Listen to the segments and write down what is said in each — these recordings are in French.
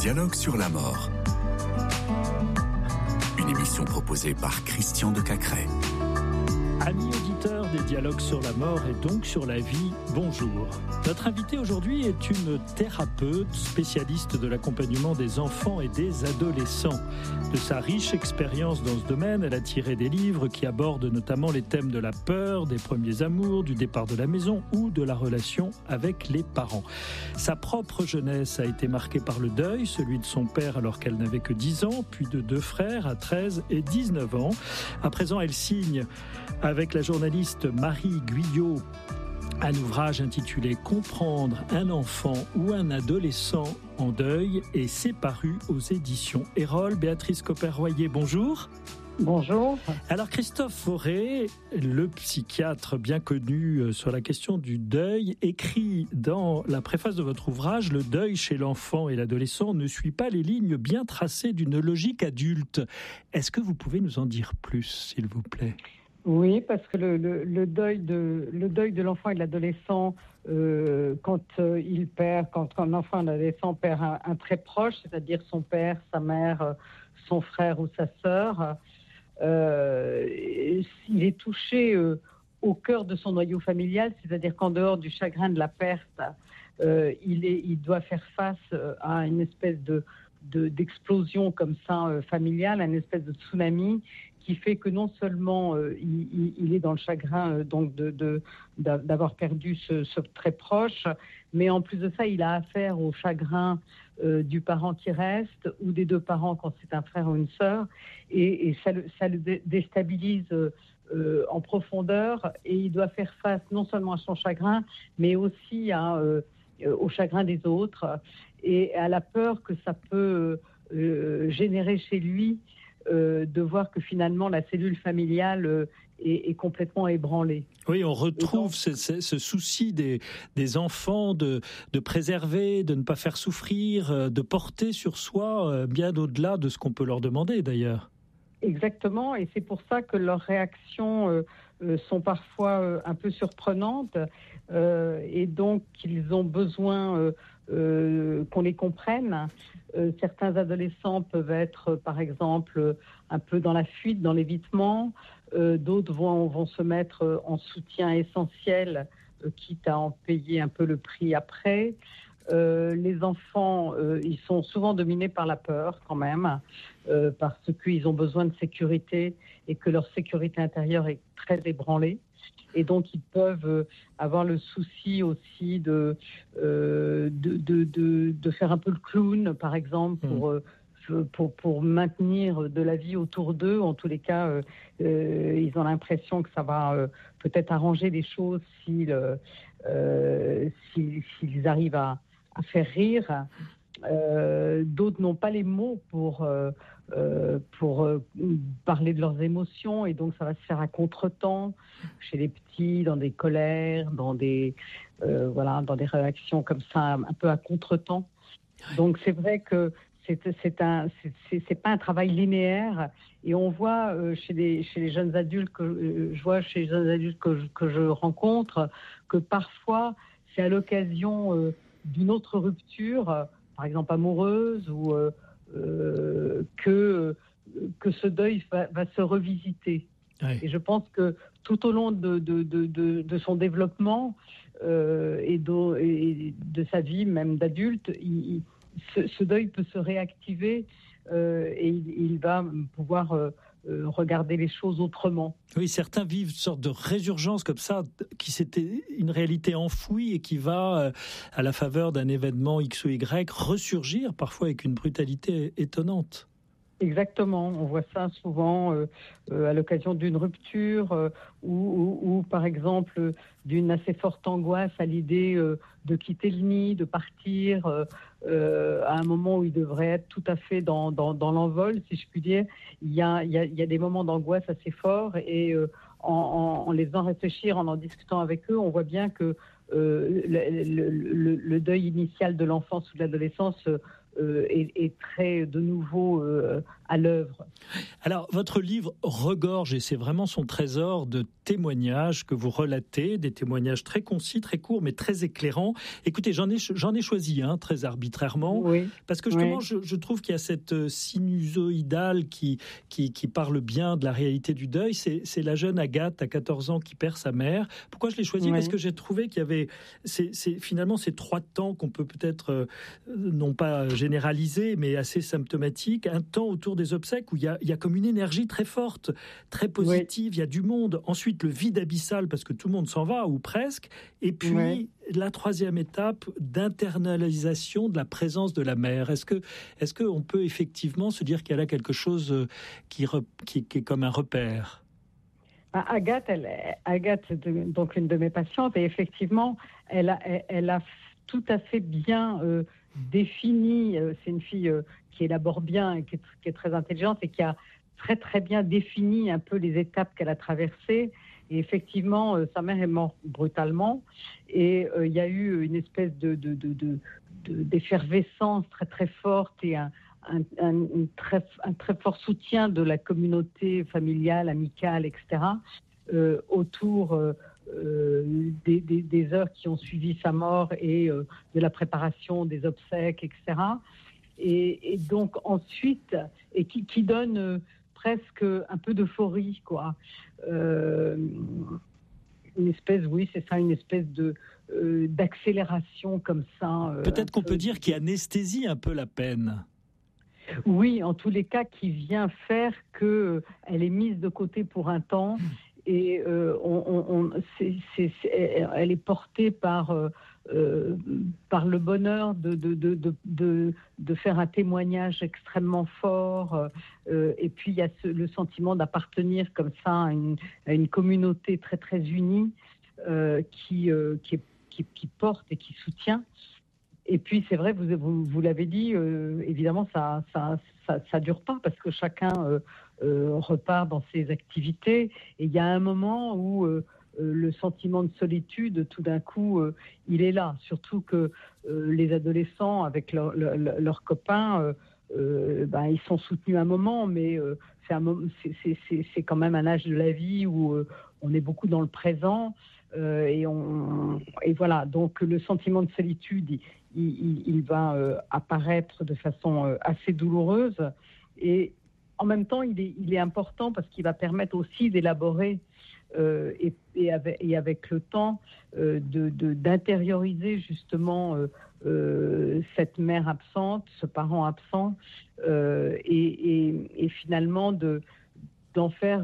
Dialogue sur la mort. Une émission proposée par Christian de Cacrès. Amis auditeurs des Dialogues sur la mort et donc sur la vie, bonjour. Notre invitée aujourd'hui est une thérapeute spécialiste de l'accompagnement des enfants et des adolescents. De sa riche expérience dans ce domaine, elle a tiré des livres qui abordent notamment les thèmes de la peur, des premiers amours, du départ de la maison ou de la relation avec les parents. Sa propre jeunesse a été marquée par le deuil, celui de son père alors qu'elle n'avait que 10 ans, puis de 2 frères à 13 et 19 ans. À présent, elle signe avec la journaliste Marie Guyot un ouvrage intitulé « Comprendre un enfant ou un adolescent en deuil » et c'est paru aux éditions Erol. Béatrice Copper-Royer, bonjour. Bonjour. Alors Christophe Fauré, le psychiatre bien connu sur la question du deuil, écrit dans la préface de votre ouvrage « Le deuil chez l'enfant et l'adolescent ne suit pas les lignes bien tracées d'une logique adulte ». Est-ce que vous pouvez nous en dire plus, s'il vous plaît ? Oui, parce que le deuil de l'enfant et de l'adolescent, quand un enfant et un adolescent perd un très proche, c'est-à-dire son père, sa mère, son frère ou sa sœur, il est touché au cœur de son noyau familial, c'est-à-dire qu'en dehors du chagrin de la perte, il doit faire face à une espèce d'explosion comme ça familiale, une espèce de tsunami qui fait que non seulement il est dans le chagrin donc d'avoir perdu ce très proche, mais en plus de ça, il a affaire au chagrin du parent qui reste ou des 2 parents quand c'est un frère ou une sœur, et ça le déstabilise en profondeur, et il doit faire face non seulement à son chagrin, mais aussi au chagrin des autres et à la peur que ça peut générer chez lui de voir que finalement la cellule familiale est complètement ébranlée. Oui, on retrouve ce souci des enfants de préserver, de ne pas faire souffrir, de porter sur soi bien au-delà de ce qu'on peut leur demander d'ailleurs. Exactement, et c'est pour ça que leurs réactions sont parfois un peu surprenantes et donc ils ont besoin qu'on les comprenne. Certains adolescents peuvent être, par exemple, un peu dans la fuite, dans l'évitement. D'autres vont se mettre en soutien essentiel, quitte à en payer un peu le prix après. Les enfants, ils sont souvent dominés par la peur quand même, parce qu'ils ont besoin de sécurité et que leur sécurité intérieure est très ébranlée. Et donc, ils peuvent avoir le souci aussi de faire un peu le clown, par exemple, pour maintenir de la vie autour d'eux. En tous les cas, ils ont l'impression que ça va peut-être arranger les choses s'ils arrivent à faire rire. D'autres n'ont pas les mots pour parler de leurs émotions, et donc ça va se faire à contretemps chez les petits, dans des colères, dans des réactions comme ça un peu à contretemps. Donc c'est vrai que c'est pas un travail linéaire, et on voit chez les jeunes adultes que je rencontre que parfois c'est à l'occasion d'une autre rupture, par exemple amoureuse, ou que ce deuil va se revisiter. Oui. Et je pense que tout au long de son développement et de sa vie, même d'adulte, ce deuil peut se réactiver et il va pouvoir regarder les choses autrement. Oui, certains vivent une sorte de résurgence comme ça, qui s'était une réalité enfouie et qui va, à la faveur d'un événement X ou Y, ressurgir parfois avec une brutalité étonnante. Exactement, on voit ça souvent à l'occasion d'une rupture ou par exemple d'une assez forte angoisse à l'idée de quitter le nid, de partir à un moment où il devrait être tout à fait dans l'envol, si je puis dire. Il y a des moments d'angoisse assez forts, et en les faisant réfléchir, en discutant avec eux, on voit bien que le deuil initial de l'enfance ou de l'adolescence est très de nouveau à l'œuvre. Alors, votre livre regorge, et c'est vraiment son trésor, de témoignages que vous relatez, des témoignages très concis, très courts, mais très éclairants. Écoutez, j'en ai choisi un, très arbitrairement, parce que justement, je trouve qu'il y a cette sinusoïdale qui parle bien de la réalité du deuil. C'est la jeune Agathe, à 14 ans, qui perd sa mère. Pourquoi je l'ai choisi ? Parce que j'ai trouvé qu'il y avait finalement ces 3 temps qu'on peut peut-être, non pas généraliser, mais assez symptomatiques. Un temps autour des obsèques où il y a comme une énergie très forte, très positive, il y a du monde. Ensuite, le vide abyssal, parce que tout le monde s'en va, ou presque. Et puis, la 3e étape d'internalisation de la présence de la mère. Est-ce qu'on peut effectivement se dire qu'il y a là quelque chose qui est comme un repère ? Agathe, c'est donc une de mes patientes, et effectivement, elle a tout à fait bien défini. C'est une fille qui élabore bien et qui est très intelligente et qui a très très bien défini un peu les étapes qu'elle a traversées. Et effectivement, sa mère est morte brutalement, et il y a eu une espèce d'effervescence très très forte et un très fort soutien de la communauté familiale, amicale, etc. Autour des heures qui ont suivi sa mort et de la préparation des obsèques, etc. Et donc ensuite, et qui donne presque un peu d'euphorie, quoi. Une espèce d'accélération comme ça. Peut-être qu'on peut dire qu'il anesthésie un peu la peine. Oui, en tous les cas, qui vient faire qu'elle est mise de côté pour un temps, et elle est portée par le bonheur de faire un témoignage extrêmement fort, et puis il y a le sentiment d'appartenir comme ça à une communauté très très unie, qui porte et qui soutient. Et puis c'est vrai, vous l'avez dit, évidemment ça dure pas, parce que chacun repart dans ses activités, et il y a un moment où le sentiment de solitude, tout d'un coup, il est là. Surtout que les adolescents, avec leurs copains, ils sont soutenus un moment, mais c'est quand même un âge de la vie où on est beaucoup dans le présent, et voilà. Donc le sentiment de solitude, il va apparaître de façon assez douloureuse, et en même temps, il est important parce qu'il va permettre aussi d'élaborer et avec le temps d'intérioriser justement cette mère absente, ce parent absent, et finalement d'en faire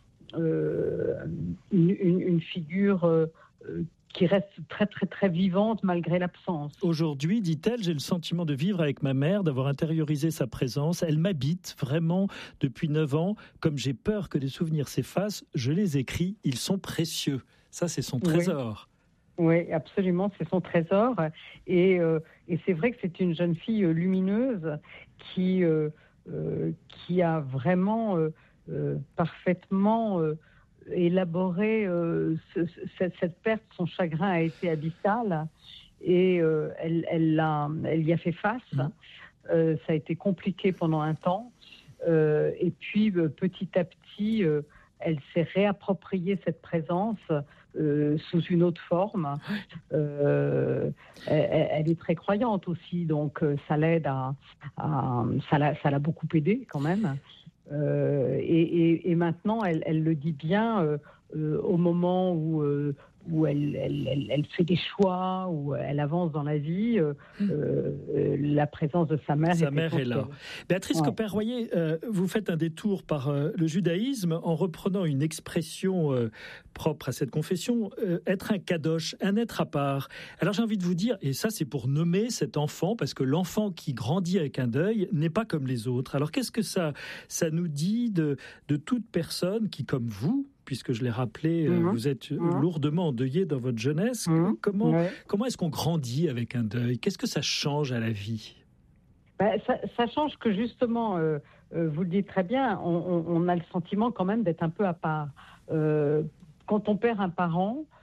une figure qui reste très très très vivante malgré l'absence. Aujourd'hui, dit-elle, j'ai le sentiment de vivre avec ma mère, d'avoir intériorisé sa présence. Elle m'habite vraiment depuis 9 ans. Comme j'ai peur que des souvenirs s'effacent, je les écris, ils sont précieux. Ça, c'est son trésor. Oui, absolument, c'est son trésor. Et c'est vrai que c'est une jeune fille lumineuse qui a vraiment parfaitement élaboré cette perte. Son chagrin a été abyssal, et elle y a fait face. Ça a été compliqué pendant un temps, et puis petit à petit elle s'est réappropriée cette présence sous une autre forme. Elle est très croyante aussi, donc ça l'aide ça l'a beaucoup aidé quand même. Et maintenant, elle le dit bien, au moment où elle fait des choix, où elle avance dans la vie, la présence de sa mère est là. Béatrice Copper-Royer, vous faites un détour par le judaïsme en reprenant une expression propre à cette confession, être un kadosh, un être à part. Alors j'ai envie de vous dire, et ça c'est pour nommer cet enfant, parce que l'enfant qui grandit avec un deuil n'est pas comme les autres. Alors qu'est-ce que ça nous dit de toute personne qui, comme vous, puisque je l'ai rappelé, vous êtes lourdement endeuillé dans votre jeunesse. Comment est-ce qu'on grandit avec un deuil ? Qu'est-ce que ça change à la vie ? Ça change que justement, vous le dites très bien, on a le sentiment quand même d'être un peu à part. Quand on perd un parent,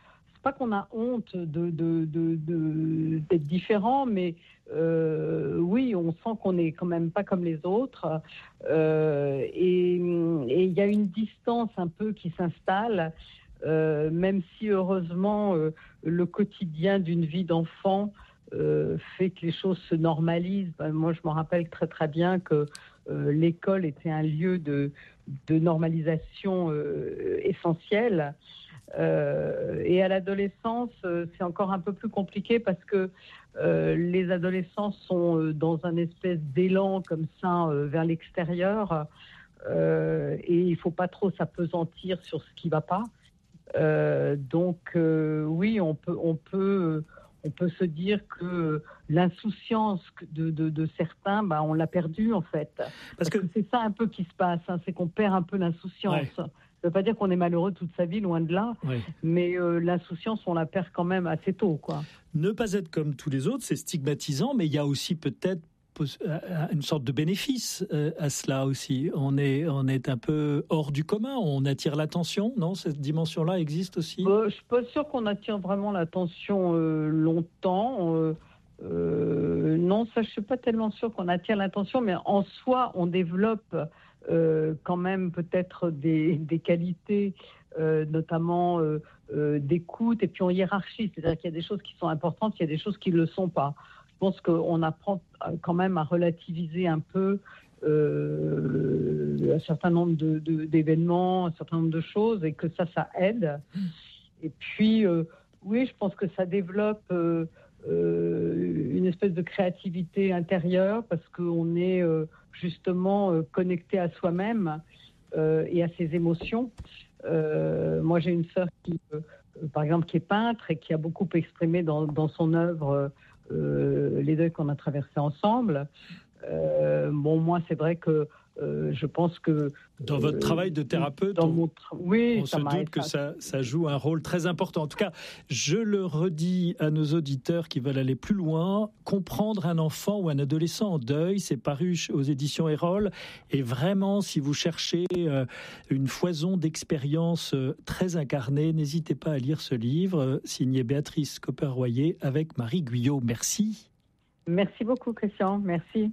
pas qu'on a honte d'être différent, mais oui, on sent qu'on n'est quand même pas comme les autres. Et il y a une distance un peu qui s'installe, même si heureusement le quotidien d'une vie d'enfant fait que les choses se normalisent. Moi, je me rappelle très très bien que l'école était un lieu de normalisation essentiel. Et à l'adolescence, c'est encore un peu plus compliqué parce que les adolescents sont dans un espèce d'élan comme ça vers l'extérieur et il ne faut pas trop s'appesantir sur ce qui ne va pas. Donc oui, on peut se dire que l'insouciance de certains, on l'a perdue en fait. Parce que c'est ça un peu qui se passe, c'est qu'on perd un peu l'insouciance. Ouais. Ça ne veut pas dire qu'on est malheureux toute sa vie, loin de là, mais l'insouciance, on la perd quand même assez tôt, quoi. Ne pas être comme tous les autres, c'est stigmatisant, mais il y a aussi peut-être une sorte de bénéfice à cela aussi. On est un peu hors du commun, on attire l'attention, non ? Cette dimension-là existe aussi ? Je ne suis pas sûre qu'on attire vraiment l'attention longtemps. Non, ça, je ne suis pas tellement sûre qu'on attire l'attention, mais en soi, on développe quand même peut-être des qualités, notamment d'écoute, et puis on hiérarchise, c'est-à-dire qu'il y a des choses qui sont importantes, il y a des choses qui ne le sont pas. Je pense qu'on apprend quand même à relativiser un peu un certain nombre d'événements, un certain nombre de choses, et que ça aide. Et puis, oui, je pense que ça développe une espèce de créativité intérieure, parce qu'on est justement connecté à soi-même et à ses émotions. Moi, j'ai une sœur qui, par exemple, qui est peintre et qui a beaucoup exprimé dans son œuvre les deuils qu'on a traversés ensemble. Moi, c'est vrai que je pense que... Dans votre travail de thérapeute, on se doute que ça joue un rôle très important. En tout cas, je le redis à nos auditeurs qui veulent aller plus loin, comprendre un enfant ou un adolescent en deuil, c'est paru aux éditions Erol. Et vraiment, si vous cherchez une foison d'expériences très incarnées, n'hésitez pas à lire ce livre, signé Béatrice Copper-Royer avec Marie Guyot. Merci. Merci beaucoup, Christian. Merci.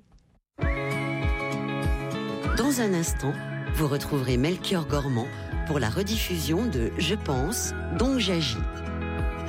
Dans un instant, vous retrouverez Melchior Gormand pour la rediffusion de Je pense, donc j'agis.